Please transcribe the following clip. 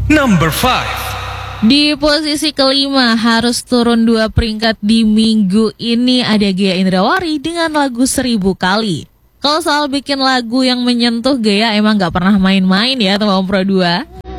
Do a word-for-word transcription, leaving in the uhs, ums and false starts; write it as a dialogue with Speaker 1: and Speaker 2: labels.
Speaker 1: Number five.
Speaker 2: Di posisi kelima harus turun dua peringkat di minggu ini ada Gea Indrawari dengan lagu Seribu Kali. Kalau soal bikin lagu yang menyentuh, Gea emang gak pernah main-main ya teman Pro dua.